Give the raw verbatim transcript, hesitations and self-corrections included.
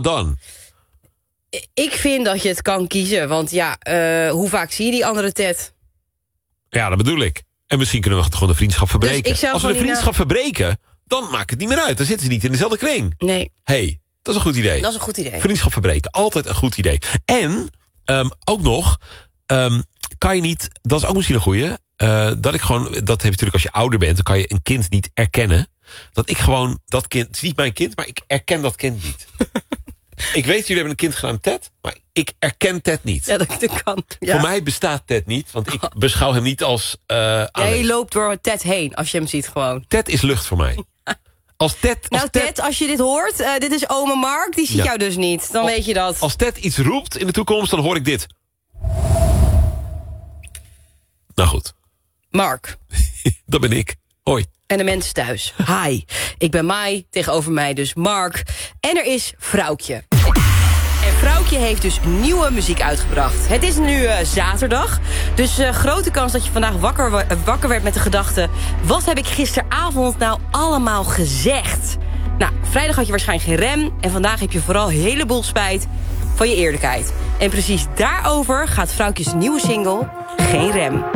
dan? Ik vind dat je het kan kiezen. Want ja, uh, hoe vaak zie je die andere Ted? Ja, dat bedoel ik. En misschien kunnen we gewoon de vriendschap verbreken. Dus ik zou Als we de gewoon vriendschap niet verbreken, dan maakt het niet meer uit. Dan zitten ze niet in dezelfde kring. Nee. Hey, dat is een goed idee. Dat is een goed idee. Vriendschap verbreken, altijd een goed idee. En, um, ook nog, um, kan je niet... Dat is ook misschien een goeie. Uh, dat ik gewoon, dat heb je natuurlijk als je ouder bent... dan kan je een kind niet erkennen. Dat ik gewoon, dat kind... Het is niet mijn kind, maar ik erken dat kind niet. Ik weet, jullie hebben een kind genaamd Ted... maar ik erken Ted niet. Ja, dat, dat kan. Ja. Voor mij bestaat Ted niet, want ik beschouw hem niet als... Uh, Jij loopt door Ted heen, als je hem ziet gewoon. Ted is lucht voor mij. Als Ted, als nou Ted, Ted, als je dit hoort, uh, dit is oma Mark, die ziet ja. jou dus niet. Dan als, weet je dat. Als Ted iets roept in de toekomst, dan hoor ik dit. Nou goed. Mark. Dat ben ik. Hoi. En de mensen thuis. Hi, ik ben Mai, tegenover mij dus Mark. En er is Vrouwtje. En Vrouwtje heeft dus nieuwe muziek uitgebracht. Het is nu uh, zaterdag, dus uh, grote kans dat je vandaag wakker, uh, wakker werd met de gedachte... wat heb ik gisteravond nou allemaal gezegd? Nou, vrijdag had je waarschijnlijk geen rem... en vandaag heb je vooral een heleboel spijt van je eerlijkheid. En precies daarover gaat Vrouwtjes nieuwe single Geen Rem.